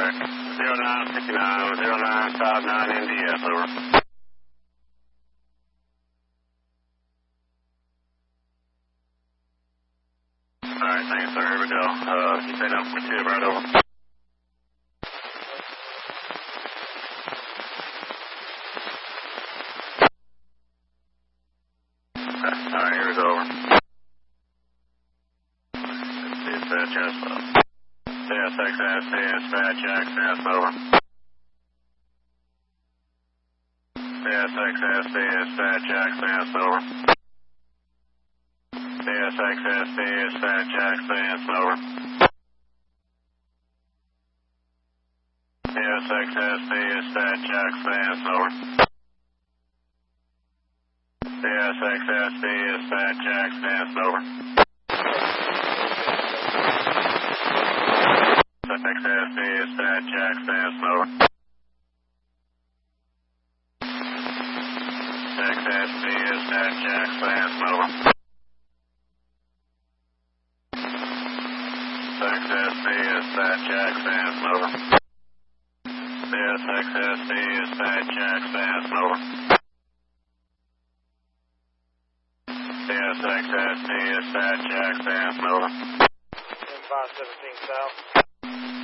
check. 0969, 0959 NDS, over. Alright, thanks, sir. Here we go. You say number 2, right over. Alright, here we go, over. Dispatch, CSXS, dispatch access, over. CSXS, dispatch access, over. CSXS, dispatch access, over. CSXS, dispatch access, over. CSXS, dispatch access, over. CSXS, dispatch access, over. CSXS, dispatch access, over. CSXS, dispatch access, over. CSXS, dispatch access, over. CSXS, dispatch access, over. 517 South.